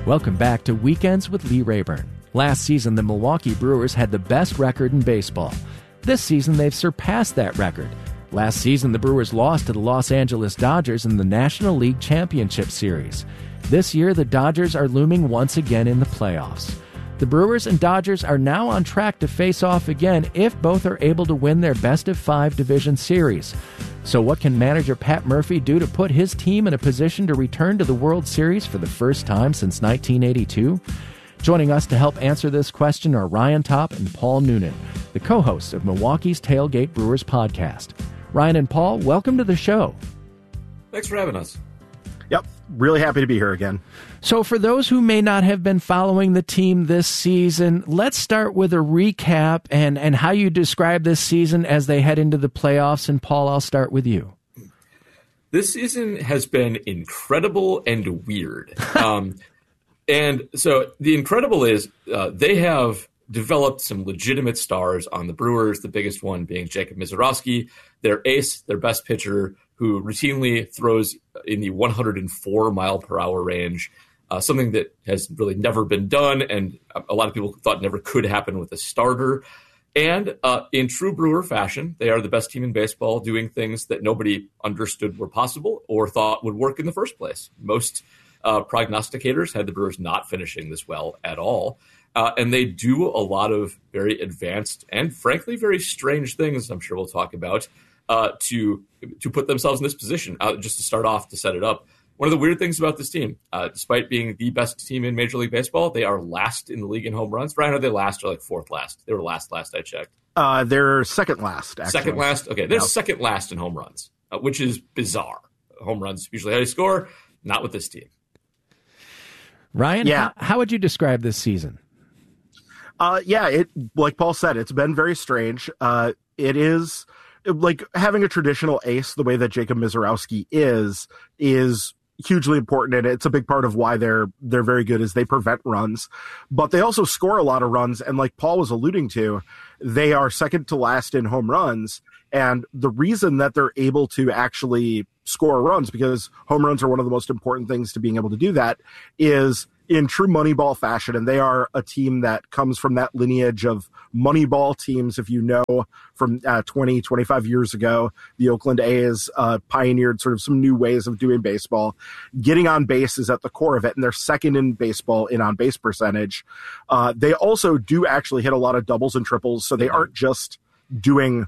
Welcome back to Weekends with Lee Rayburn. Last season, the Milwaukee Brewers had the best record in baseball. This season, they've surpassed that record. Last season, the Brewers lost to the Los Angeles Dodgers in the National League Championship Series. This year, the Dodgers are looming once again in the playoffs. The Brewers and Dodgers are now on track to face off again if both are able to win their best-of-5 division series. So what can manager Pat Murphy do to put his team in a position to return to the World Series for the first time since 1982? Joining us to help answer this question are Ryan Top and Paul Noonan, the co-hosts of Milwaukee's Tailgate Brewers podcast. Ryan and Paul, welcome to the show. Thanks for having us. Yep, really happy to be here again. So for those who may not have been following the team this season, let's start with a recap and how you describe this season as they head into the playoffs. And Paul, I'll start with you. This season has been incredible and weird. And so the incredible is they have developed some legitimate stars on the Brewers, the biggest one being Jacob Misiorowski, their ace, their best pitcher, who routinely throws in the 104-mile-per-hour range, something that has really never been done, and a lot of people thought never could happen with a starter. And in true Brewer fashion, they are the best team in baseball, doing things that nobody understood were possible or thought would work in the first place. Most prognosticators had the Brewers not finishing this well at all. And they do a lot of very advanced and, frankly, very strange things, I'm sure we'll talk about, to put themselves in this position. Just to start off, to set it up, one of the weird things about this team, despite being the best team in Major League Baseball, they are last in the league in home runs. Ryan, are they last or like fourth last? They were last I checked. They're second last, actually. Second last? Okay, they're second last in home runs, which is bizarre. Home runs usually how you score, not with this team. Ryan, how would you describe this season? Like Paul said, it's been very strange. It is like having a traditional ace the way that Jacob Misiorowski is hugely important, and it's a big part of why they're very good is they prevent runs, but they also score a lot of runs. And like Paul was alluding to, they are second to last in home runs. And the reason that they're able to actually score runs, because home runs are one of the most important things to being able to do that, is in true Moneyball fashion. And they are a team that comes from that lineage of Moneyball teams. If you know, from 20, 25 years ago, the Oakland A's pioneered sort of some new ways of doing baseball. Getting on base is at the core of it, and they're second in baseball in on-base percentage. They also do actually hit a lot of doubles and triples, so they aren't just doing,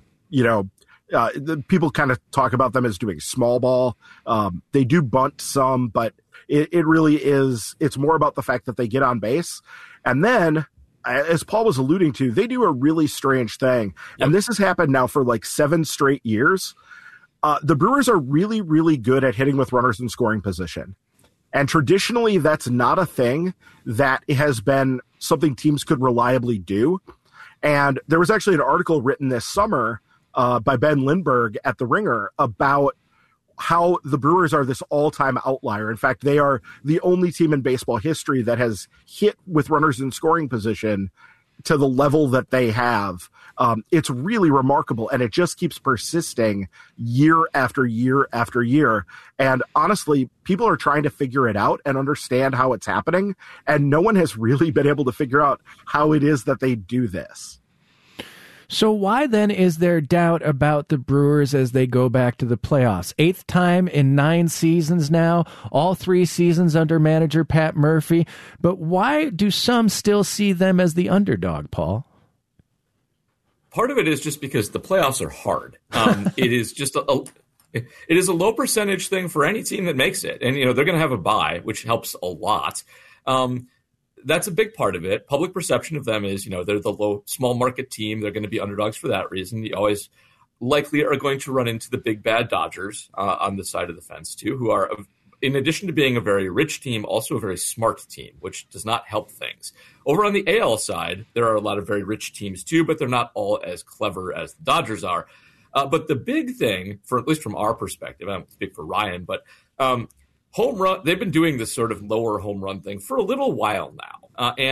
people kind of talk about them as doing small ball. They do bunt some, but it really is, it's more about the fact that they get on base. And then, as Paul was alluding to, they do a really strange thing. Yep. And this has happened now for like 7 straight years. The Brewers are really, really good at hitting with runners in scoring position. And traditionally, that's not a thing that has been something teams could reliably do. And there was actually an article written this summer by Ben Lindbergh at The Ringer about how the Brewers are this all-time outlier. In fact, they are the only team in baseball history that has hit with runners in scoring position to the level that they have. It's really remarkable, and it just keeps persisting year after year after year. And honestly, people are trying to figure it out and understand how it's happening, and no one has really been able to figure out how it is that they do this. So why then is there doubt about the Brewers as they go back to the playoffs? 8th time in 9 seasons now, all 3 seasons under manager Pat Murphy. But why do some still see them as the underdog, Paul? Part of it is just because the playoffs are hard. It is just it is a low percentage thing for any team that makes it. And, they're going to have a bye, which helps a lot. That's a big part of it. Public perception of them is, they're the small market team. They're going to be underdogs for that reason. You always likely are going to run into the big bad Dodgers on the side of the fence too, who are, in addition to being a very rich team, also a very smart team, which does not help things. Over on the AL side, there are a lot of very rich teams too, but they're not all as clever as the Dodgers are. But the big thing, at least from our perspective, I don't speak for Ryan, but home run, they've been doing this sort of lower home run thing for a little while now. And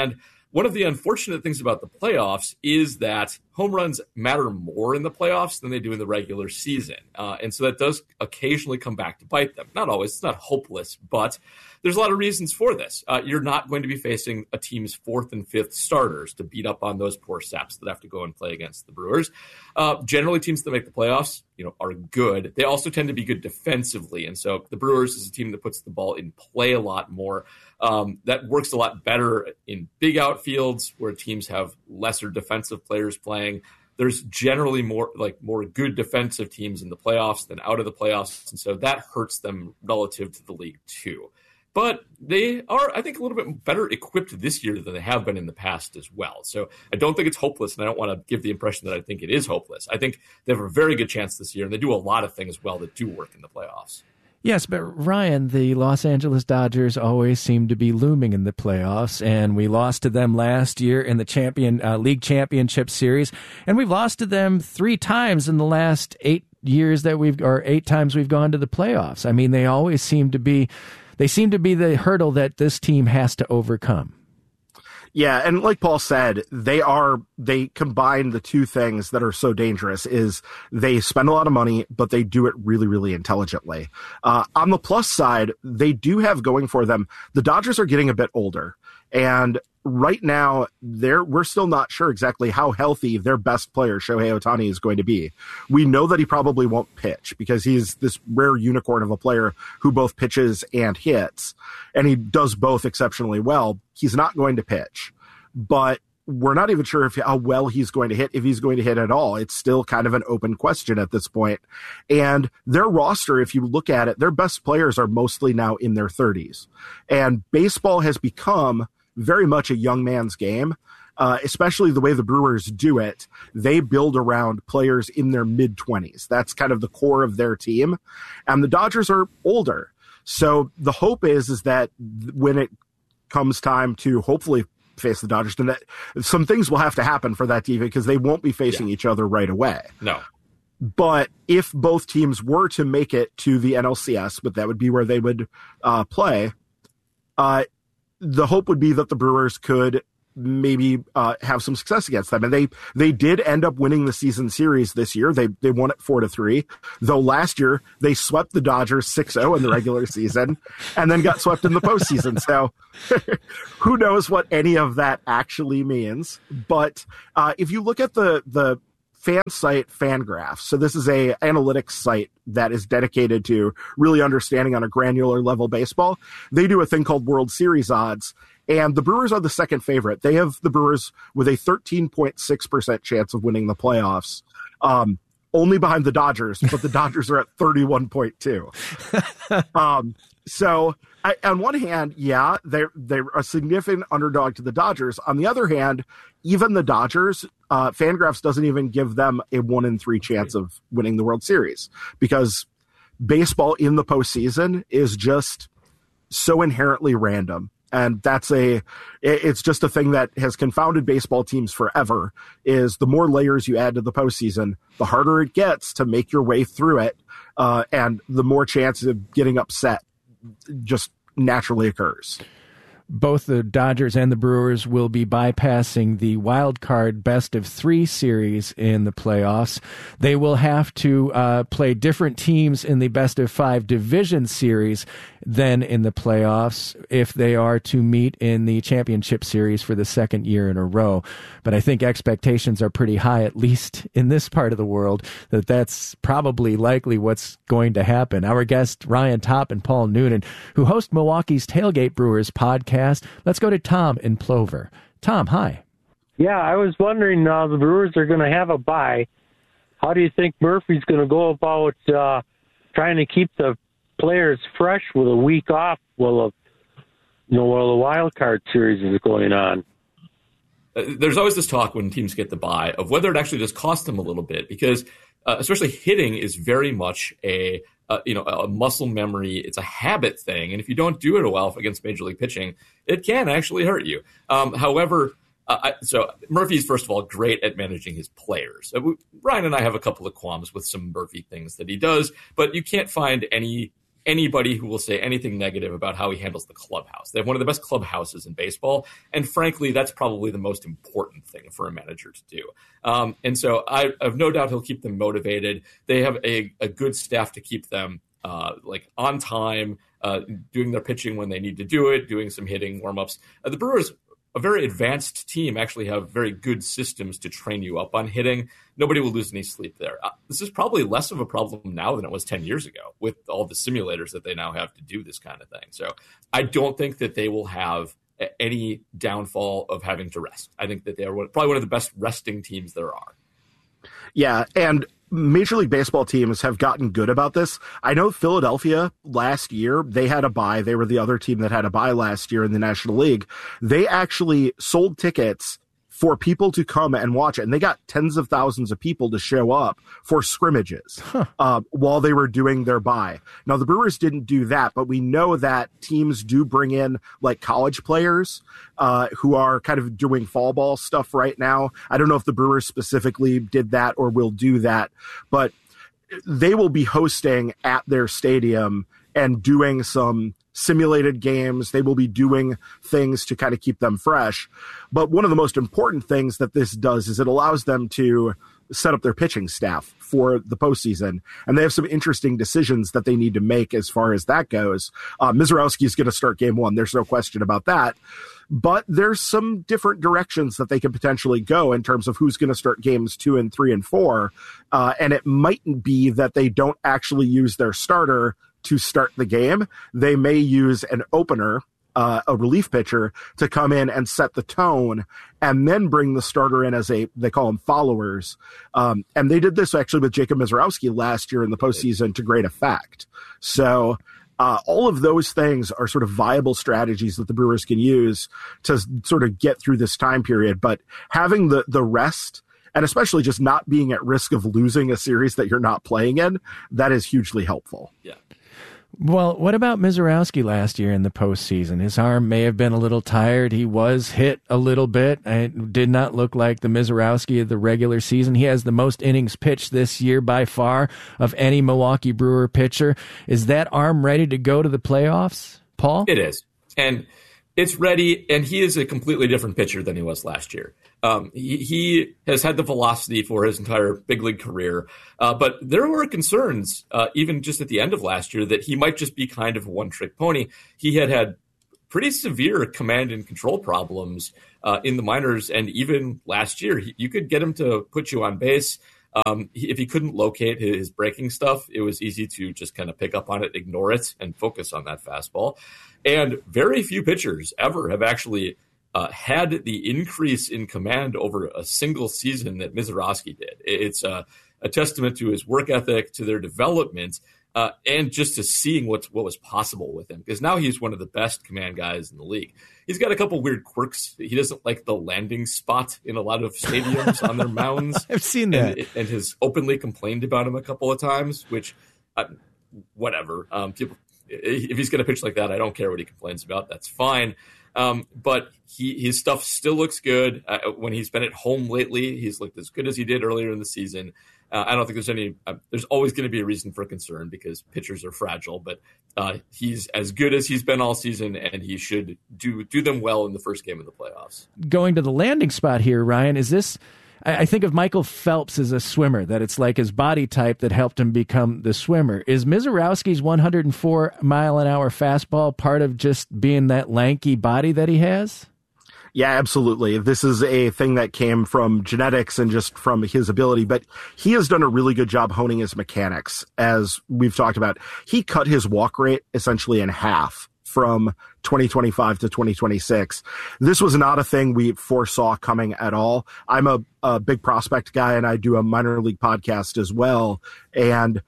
one of the unfortunate things about the playoffs is that home runs matter more in the playoffs than they do in the regular season. And so that does occasionally come back to bite them. Not always, it's not hopeless, but there's a lot of reasons for this. You're not going to be facing a team's fourth and fifth starters to beat up on those poor saps that have to go and play against the Brewers. Generally, teams that make the playoffs, are good. They also tend to be good defensively. And so the Brewers is a team that puts the ball in play a lot more. That works a lot better in big outfields where teams have lesser defensive players playing. There's generally more good defensive teams in the playoffs than out of the playoffs. And so that hurts them relative to the league too. But they are, I think, a little bit better equipped this year than they have been in the past as well. So I don't think it's hopeless, and I don't want to give the impression that I think it is hopeless. I think they have a very good chance this year, and they do a lot of things well that do work in the playoffs. Yes, but Ryan, the Los Angeles Dodgers always seem to be looming in the playoffs, and we lost to them last year in the league championship series, and we've lost to them 3 times in the last 8 times we've gone to the playoffs. I mean, they always seem to be the hurdle that this team has to overcome. Yeah, and like Paul said, they combine the two things that are so dangerous is they spend a lot of money, but they do it really, really intelligently. On the plus side, they do have going for them. The Dodgers are getting a bit older, and right now we're still not sure exactly how healthy their best player, Shohei Ohtani, is going to be. We know that he probably won't pitch because he's this rare unicorn of a player who both pitches and hits, and he does both exceptionally well. He's not going to pitch, but we're not even sure how well he's going to hit, if he's going to hit at all. It's still kind of an open question at this point. And their roster, if you look at it, their best players are mostly now in their 30s. And baseball has become very much a young man's game, especially the way the Brewers do it. They build around players in their mid-20s. That's kind of the core of their team. And the Dodgers are older. So the hope is that when it comes time to hopefully face the Dodgers, then that some things will have to happen for that team because they won't be facing each other right away. No. But if both teams were to make it to the NLCS, but that would be where they would play, the hope would be that the Brewers could maybe have some success against them. And they did end up winning the season series this year. They won it 4-3, though last year they swept the Dodgers 6-0 in the regular season and then got swept in the postseason. So who knows what any of that actually means. But if you look at the fan site Fangraphs, so this is a analytics site that is dedicated to really understanding on a granular level baseball. They do a thing called World Series odds, and the Brewers are the second favorite. They have the Brewers with a 13.6% chance of winning the playoffs, only behind the Dodgers, but the Dodgers are at 31.2. So on one hand, yeah, they're a significant underdog to the Dodgers. On the other hand, even the Dodgers, Fangraphs doesn't even give them a 1-in-3 chance of winning the World Series because baseball in the postseason is just so inherently random. And it's just a thing that has confounded baseball teams forever, is the more layers you add to the postseason, the harder it gets to make your way through it. And the more chances of getting upset just naturally occurs. Both the Dodgers and the Brewers will be bypassing the wild card best-of-3 series in the playoffs. They will have to play different teams in the best-of-5 division series than in the playoffs if they are to meet in the championship series for the second year in a row. But I think expectations are pretty high, at least in this part of the world, that that's probably likely what's going to happen. Our guests, Ryan Topp and Paul Noonan, who host Milwaukee's Tailgate Brewers podcast. Let's go to Tom in Plover. Tom, hi. Yeah, I was wondering, the Brewers are going to have a bye. How do you think Murphy's going to go about trying to keep the players fresh with a week off while the wild card series is going on? There's always this talk when teams get the bye of whether it actually does cost them a little bit, because especially hitting is very much a muscle memory. It's a habit thing. And if you don't do it well against Major League pitching, it can actually hurt you. However, so Murphy's, first of all, great at managing his players. Ryan and I have a couple of qualms with some Murphy things that he does, but you can't find any anybody who will say anything negative about how he handles the clubhouse. They have one of the best clubhouses in baseball, and frankly, that's probably the most important thing for a manager to do. And so I have no doubt he'll keep them motivated. They have a good staff to keep them on time, doing their pitching when they need to do it, doing some hitting warm-ups. The Brewers, a very advanced team, actually have very good systems to train you up on hitting. Nobody will lose any sleep there. This is probably less of a problem now than it was 10 years ago with all the simulators that they now have to do this kind of thing. So I don't think that they will have any downfall of having to rest. I think that they are probably one of the best resting teams there are. Yeah, and Major League Baseball teams have gotten good about this. I know Philadelphia last year, they had a bye. They were the other team that had a bye last year in the National League. They actually sold tickets for people to come and watch it. And they got tens of thousands of people to show up for scrimmages while they were doing their bye. Now, the Brewers didn't do that, but we know that teams do bring in like college players who are kind of doing fall ball stuff right now. I don't know if the Brewers specifically did that or will do that, but they will be hosting at their stadium and doing some simulated games. They will be doing things to kind of keep them fresh. But one of the most important things that this does is it allows them to set up their pitching staff for the postseason. And they have some interesting decisions that they need to make as far as that goes. Mizorowski is going to start game one. There's no question about that. But there's some different directions that they could potentially go in terms of who's going to start games 2 and 3 and 4. And it mightn't be that they don't actually use their starter to start the game. They may use an opener, a relief pitcher, to come in and set the tone and then bring the starter in as they call them followers. And they did this actually with Jacob Mizorowski last year in the postseason to great effect. So all of those things are sort of viable strategies that the Brewers can use to sort of get through this time period. But having the rest, and especially just not being at risk of losing a series that you're not playing in, that is hugely helpful. Yeah. Well, what about Mizorowski last year in the postseason? His arm may have been a little tired. He was hit a little bit. It did not look like the Mizorowski of the regular season. He has the most innings pitched this year by far of any Milwaukee Brewer pitcher. Is that arm ready to go to the playoffs, Paul? It is. And it's ready, and he is a completely different pitcher than he was last year. He has had the velocity for his entire big league career, but there were concerns, even just at the end of last year, that he might just be kind of a one-trick pony. He had pretty severe command and control problems in the minors, and even last year, you could get him to put you on base. If he couldn't locate his breaking stuff, it was easy to just kind of pick up on it, ignore it, and focus on that fastball. And very few pitchers ever have actually had the increase in command over a single season that Mizorowski did. It's a testament to his work ethic, to their development, and just to seeing what was possible with him. Because now he's one of the best command guys in the league. He's got a couple weird quirks. He doesn't like the landing spot in a lot of stadiums on their mounds. I've seen that. And has openly complained about him a couple of times, which, whatever. People, if he's going to pitch like that, I don't care what he complains about. That's fine. But his stuff still looks good. When he's been at home lately, he's looked as good as he did earlier in the season. I don't think there's there's always going to be a reason for concern because pitchers are fragile, but he's as good as he's been all season, and he should do them well in the first game of the playoffs. Going to the landing spot here, Ryan, is this... I think of Michael Phelps as a swimmer, that it's like his body type that helped him become the swimmer. Is Mizorowski's 104-mile-an-hour fastball part of just being that lanky body that he has? Yeah, absolutely. This is a thing that came from genetics and just from his ability, but he has done a really good job honing his mechanics, as we've talked about. He cut his walk rate essentially in half from 2025 to 2026. This was not a thing we foresaw coming at all. I'm a big prospect guy, and I do a minor league podcast as well. And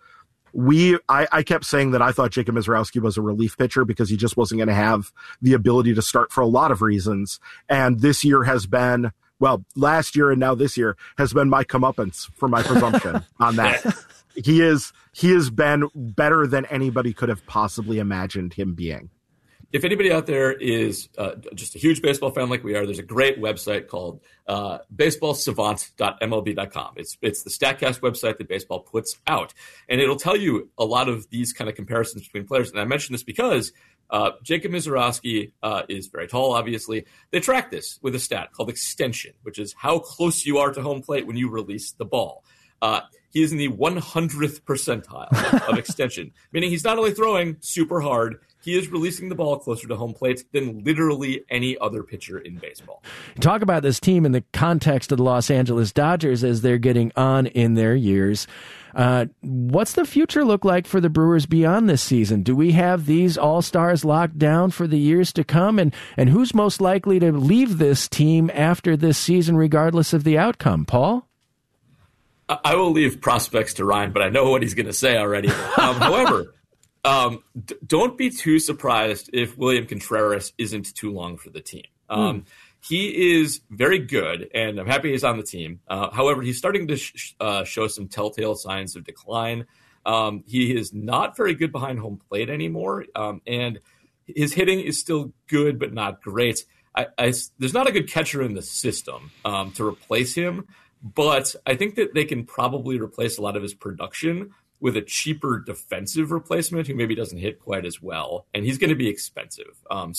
I kept saying that I thought Jacob Mizorowski was a relief pitcher because he just wasn't going to have the ability to start for a lot of reasons. And this year has been, well, last year and now this year has been my comeuppance for my presumption on that. He has been better than anybody could have possibly imagined him being. if anybody out there is just a huge baseball fan like we are, there's a great website called baseballsavant.mlb.com. It's the StatCast website that baseball puts out, and it'll tell you a lot of these kind of comparisons between players. And I mention this because Jacob Misiorowski is very tall, obviously. They track this with a stat called extension, which is how close you are to home plate when you release the ball. He is in the 100th percentile of extension, meaning he's not only throwing super hard, he is releasing the ball closer to home plate than literally any other pitcher in baseball. Talk about this team in the context of the Los Angeles Dodgers as they're getting on in their years. What's the future look like for the Brewers beyond this season? Do we have these all-stars locked down for the years to come? And who's most likely to leave this team after this season, regardless of the outcome? Paul? I will leave prospects to Ryan, but I know what he's going to say already. However, don't be too surprised if William Contreras isn't too long for the team. He is very good, and I'm happy he's on the team. However, he's starting to show some telltale signs of decline. He is not very good behind home plate anymore, and his hitting is still good but not great. There's not a good catcher in the system to replace him, but I think that they can probably replace a lot of his production with a cheaper defensive replacement who maybe doesn't hit quite as well, and he's going to be expensive.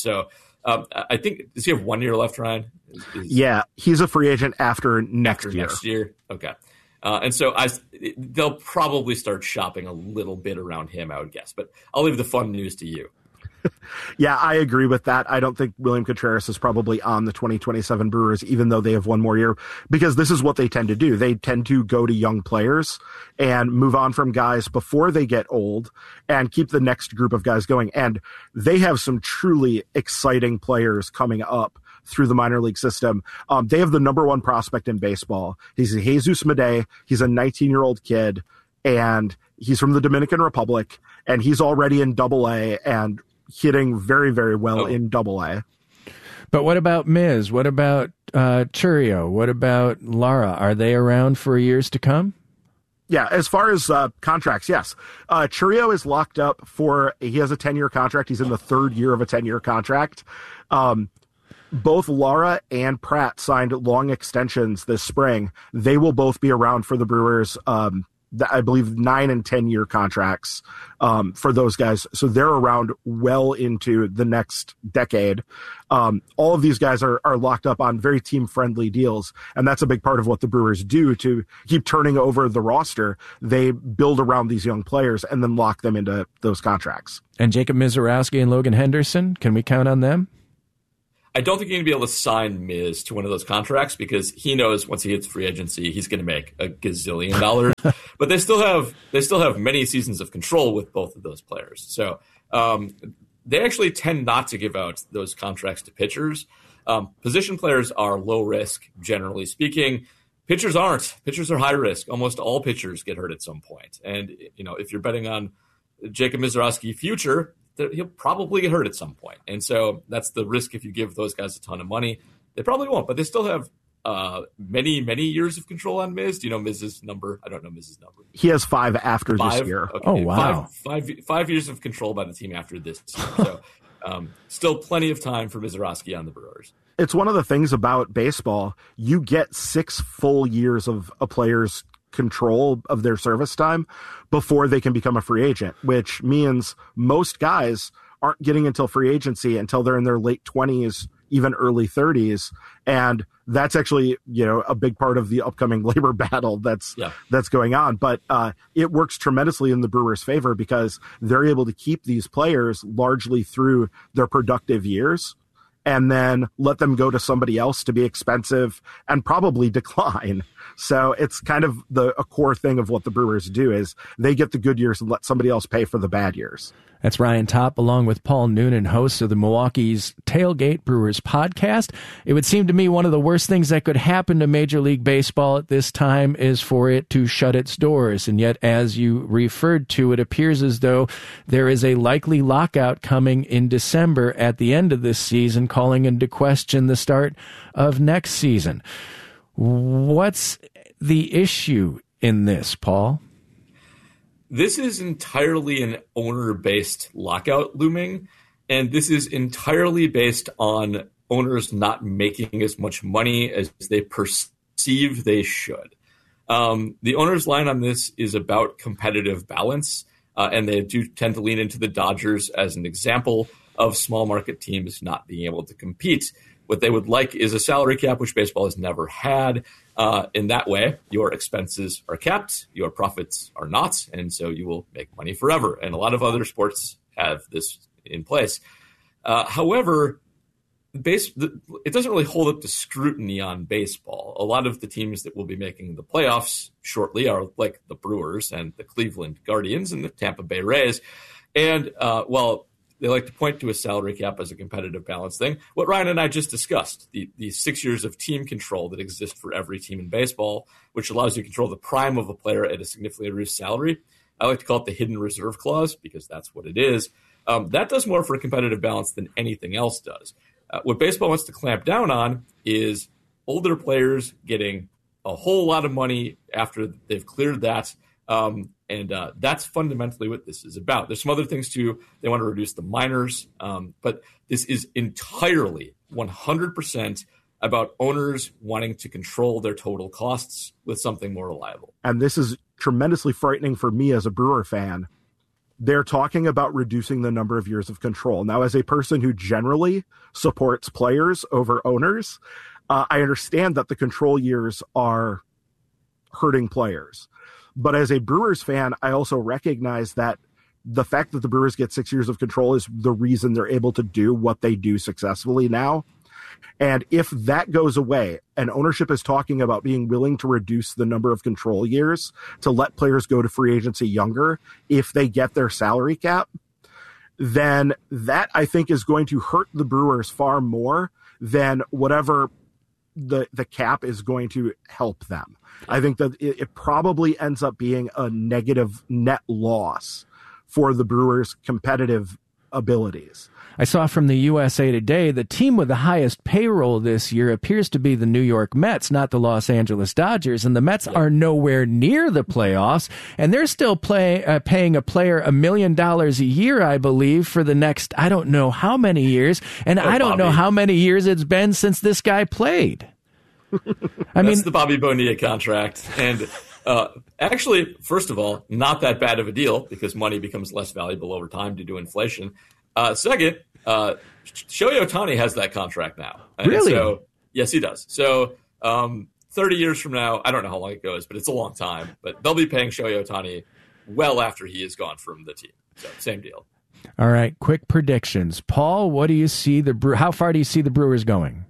I think, does he have 1 year left, Ryan? Yeah, he's a free agent after next year. Okay. And so they'll probably start shopping a little bit around him, I would guess. But I'll leave the fun news to you. Yeah, I agree with that. I don't think William Contreras is probably on the 2027 Brewers, even though they have one more year, because this is what they tend to do. They tend to go to young players and move on from guys before they get old and keep the next group of guys going. And they have some truly exciting players coming up through the minor league system. They have the number one prospect in baseball. He's Jesus Medey. He's a 19-year-old kid, and he's from the Dominican Republic, and he's already in Double-A and hitting very, very well in Double-A. But what about Miz? What about Chourio? What about Lara? Are they around for years to come? Yeah, as far as contracts, yes. Chourio is locked up he has a 10-year contract. He's in the third year of a 10-year contract. Both Lara and Pratt signed long extensions this spring. They will both be around for the Brewers. I believe 9 and 10-year contracts for those guys. So they're around well into the next decade. All of these guys are locked up on very team-friendly deals, and that's a big part of what the Brewers do to keep turning over the roster. They build around these young players and then lock them into those contracts. And Jacob Misiorowski and Logan Henderson, can we count on them? I don't think you're going to be able to sign Miz to one of those contracts because he knows once he hits free agency, he's going to make a gazillion dollars. But they still have many seasons of control with both of those players. So they actually tend not to give out those contracts to pitchers. Position players are low risk, generally speaking. Pitchers aren't. Pitchers are high risk. Almost all pitchers get hurt at some point. And if you're betting on Jacob Misiorowski's future, he'll probably get hurt at some point. And so that's the risk if you give those guys a ton of money. They probably won't, but they still have many, many years of control on Miz. Do you know Miz's number? I don't know Miz's number. He has 5 after this year. Okay. Oh, wow. 5 years of control by the team after this year. So still plenty of time for Misiorowski on the Brewers. It's one of the things about baseball. You get 6 full years of a player's control of their service time before they can become a free agent, which means most guys aren't getting until free agency until they're in their late 20s, even early 30s. And that's actually, a big part of the upcoming labor battle that's going on. But it works tremendously in the Brewers' favor because they're able to keep these players largely through their productive years and then let them go to somebody else to be expensive and probably decline. So it's kind of a core thing of what the Brewers do is they get the good years and let somebody else pay for the bad years. That's Ryan Topp, along with Paul Noonan, hosts of the Milwaukee's Tailgate Brewers podcast. It would seem to me one of the worst things that could happen to Major League Baseball at this time is for it to shut its doors. And yet, as you referred to, it appears as though there is a likely lockout coming in December at the end of this season, calling into question the start of next season. What's the issue in this, Paul? This is entirely an owner-based lockout looming, And this is entirely based on owners not making as much money as they perceive they should. The owner's line on this is about competitive balance, and they do tend to lean into the Dodgers as an example of small market teams not being able to compete. What they would like is a salary cap, which baseball has never had. In that way, your expenses are capped, your profits are not, and so you will make money forever. And a lot of other sports have this in place. However, it doesn't really hold up to scrutiny on baseball. A lot of the teams that will be making the playoffs shortly are like the Brewers and the Cleveland Guardians and the Tampa Bay Rays. And while they like to point to a salary cap as a competitive balance thing, what Ryan and I just discussed, the 6 years of team control that exist for every team in baseball, which allows you to control the prime of a player at a significantly reduced salary. I like to call it the hidden reserve clause because that's what it is. That does more for a competitive balance than anything else does. What baseball wants to clamp down on is older players getting a whole lot of money after they've cleared that. And that's fundamentally what this is about. There's some other things too. They want to reduce the minors. But this is entirely 100% about owners wanting to control their total costs with something more reliable. And this is tremendously frightening for me as a Brewer fan. They're talking about reducing the number of years of control. Now, as a person who generally supports players over owners, I understand that the control years are hurting players. But as a Brewers fan, I also recognize that the fact that the Brewers get 6 years of control is the reason they're able to do what they do successfully now. And if that goes away, and ownership is talking about being willing to reduce the number of control years to let players go to free agency younger if they get their salary cap, then that, I think, is going to hurt the Brewers far more than whatever the cap is going to help them. I think that it probably ends up being a negative net loss for the Brewers' competitive abilities. I saw from the USA Today, the team with the highest payroll this year appears to be the New York Mets, not the Los Angeles Dodgers. And the Mets are nowhere near the playoffs. And they're still paying a player $1 million a year, I believe, for the next, I don't know how many years. And I don't know how many years it's been since this guy played. That's the Bobby Bonilla contract. And actually, first of all, not that bad of a deal because money becomes less valuable over time due to inflation. Second, Shohei Ohtani has that contract now. And really? So, yes, he does. So 30 years from now, I don't know how long it goes, but it's a long time. But they'll be paying Shohei Ohtani well after he is gone from the team. So same deal. All right, quick predictions. Paul, what do you see how far do you see the Brewers going?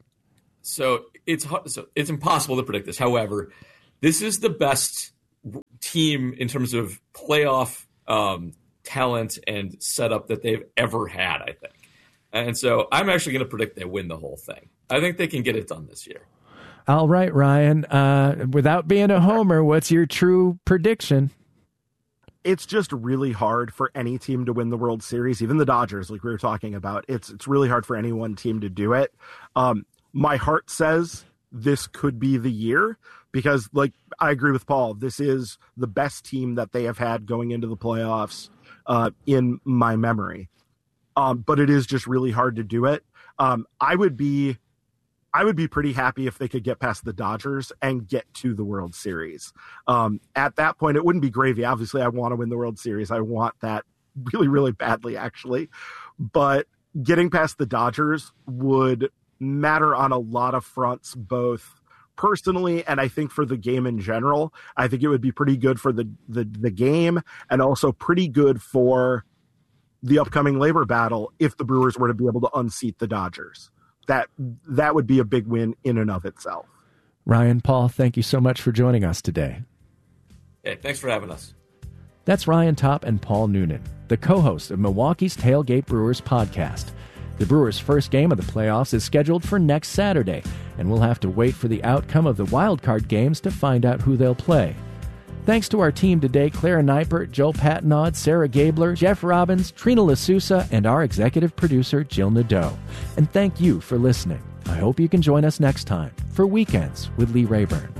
So it's impossible to predict this. However, this is the best team in terms of playoff talent and setup that they've ever had, I think. And so I'm actually going to predict they win the whole thing. I think they can get it done this year. All right, Ryan. Without being a homer, what's your true prediction? It's just really hard for any team to win the World Series, even the Dodgers, like we were talking about. It's really hard for any one team to do it. My heart says this could be the year because, like, I agree with Paul. This is the best team that they have had going into the playoffs in my memory. But it is just really hard to do it. I would be pretty happy if they could get past the Dodgers and get to the World Series. At that point, it wouldn't be gravy. Obviously, I want to win the World Series. I want that really, really badly, actually. But getting past the Dodgers would matter on a lot of fronts, both personally and I think for the game in general. I think it would be pretty good for the game and also pretty good for the upcoming labor battle if the Brewers were to be able to unseat the Dodgers. That would be a big win in and of itself. Ryan, Paul, thank you so much for joining us today. Hey, thanks for having us. That's Ryan Topp and Paul Noonan, the co-hosts of Milwaukee's Tailgate Brewers podcast. The Brewers' first game of the playoffs is scheduled for next Saturday, and we'll have to wait for the outcome of the wildcard games to find out who they'll play. Thanks to our team today, Clara Neipert, Joel Patnaud, Sarah Gabler, Jeff Robbins, Trina LaSusa, and our executive producer, Jill Nadeau. And thank you for listening. I hope you can join us next time for Weekends with Lee Rayburn.